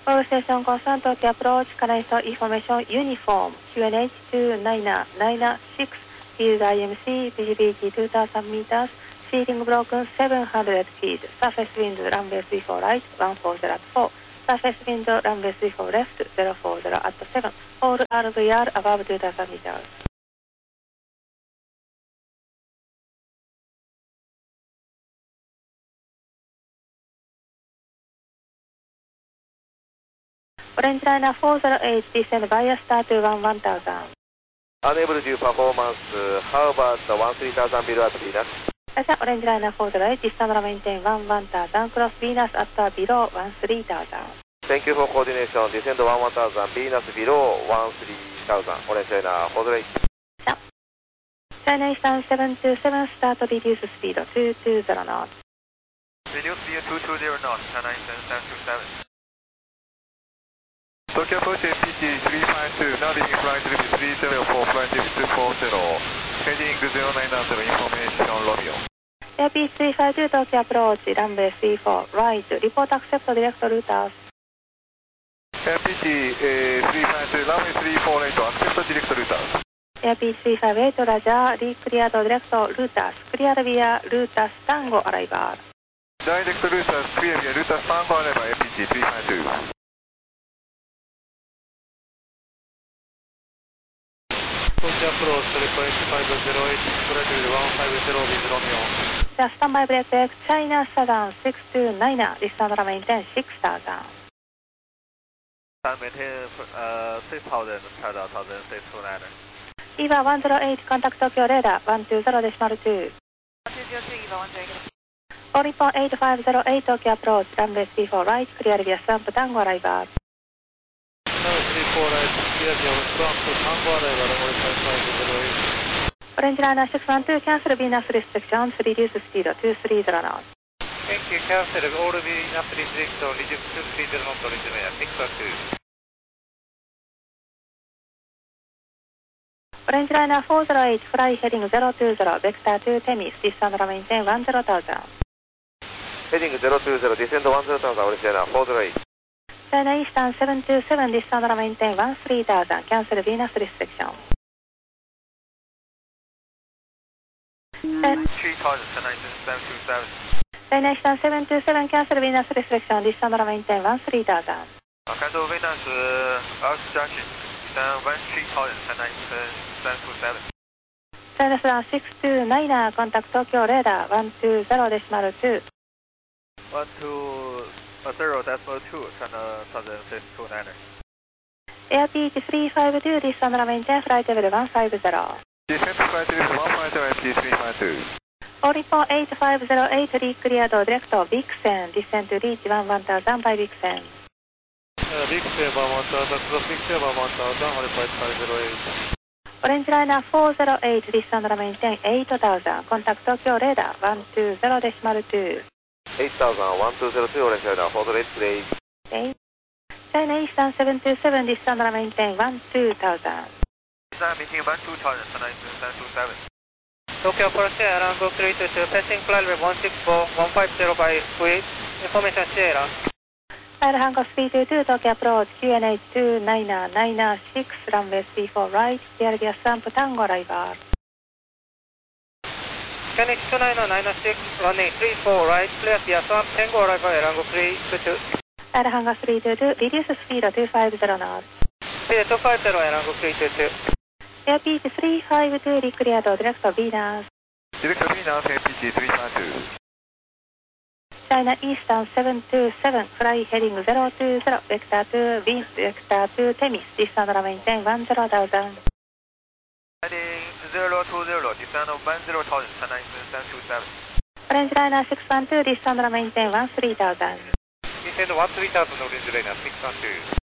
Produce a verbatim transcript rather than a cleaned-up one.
All station concerned Tokyo approach, current information uniform, Q N H two nine nine six, field I M C, visibility two thousand meters, ceiling broken seven hundred feet, surface wind runway three four right, one four zero at four, surface wind runway three four left, zero four zero at seven, all R V R above two thousand meters. Orange liner four zero eight, descend via star to one one thousand. Unable to do performance, uh, how about the one three thousand below at Venus? Orange liner four zero eight, descend maintain one one thousand, cross Venus at below one three thousand. Thank you for coordination, descend one one thousand, Venus below one three thousand, Orange liner four zero eight. China Eastern seven two seven, start to reduce speed two two zero knots. Reduce speed two two zero knots, China Eastern seven two seven. Tokyo approach A P T three five two, now leaving flight level three zero four, flight level two four zero, heading zero nine zero, information Romeo. A P three five two, Tokyo approach, runway three four, right, report accept direct routers. A P T uh, three five two, runway three four right, accept direct routers. A P three five eight, Roger, re-cleared direct routers, clear via routers Tango arrival. Direct routers, clear via routers Tango arrival, A P T three five two. Tokyo approach, report five zero eight, gradient one five zero with Romeo. The standby break deck, China Southern six two nine, descend maintain six thousand. Maintain uh, six thousand, China thousand six two nine. EVA one zero eight, contact Tokyo radar one two zero decimal two. Oripon eight five zero eight, Tokyo approach, runway three four right, clear via Swamp Tango arrival. three four right, clear via Swamp Tango arrival, Oripon five zero eight. Orange liner six one two, cancel Venus restrictions, reduce speed two three zero knots. Thank you, cancel all Venus restrictions, reduce two three zero knots, Orange liner six one two. Orange liner four zero eight, fly heading zero two zero, vector two Temis, descend maintain one zero thousand. Heading zero two zero, descend one zero thousand, Orange liner four zero eight. China Eastern seven two seven, descend maintain one three thousand, cancel Venus restriction. three thousand, China Eastern seven two seven. China Eastern seven two seven, cancel Venus restriction, descend maintain one three thousand. Cancel Venus uh, Earth junction, descend one three thousand, China Eastern seven two seven. China Southern six two nine, contact Tokyo radar one two zero decimal two. one two zero decimal two, China Southern six two nine. Air P H three five two, descend maintain flight level one five zero. Descend flight level one five zero, A P T three five two. Oripon eight five zero eight, re-cleared direct Vixen, descend to reach one one thousand by Vixen. Uh, Vixen one one thousand, cross Vixen one one thousand, Oripon five zero eight. Orange liner four zero eight, descend maintain eight thousand, contact Tokyo radar one two zero decimal two. eight thousand, one two zero two, Orange liner four zero eight, please. Okay. China Eastern seven two seven, descend maintain one two thousand. Descend maintain one two thousand, China Eastern seven two seven. Tokyo approach Sierra, go three two two, passing flight level one six four, one five zero by Squid, information Sierra. Fire Hangar three two two, Tokyo approach, Q N H two nine nine six, runway three four right, clear via Swamp Tango arrival. Q N H two nine nine six, runway three four right, clear via Swamp Tango arrival, Rango three two two. Fire Hangar three two two, reduce speed two five zero knots. Speed two five zero, Rango three two two. Air P H three five two, re-cleared direct Venus. Direct Venus, A P T three five two. China Eastern seven two seven, fly heading zero two zero, vector two wind, vector two Temis, descend maintain one zero thousand. Heading zero two zero, descend one zero thousand, China Eastern seven two seven. Orange liner six one two, descend maintain one three thousand. Descend one three thousand, Orange liner six one two.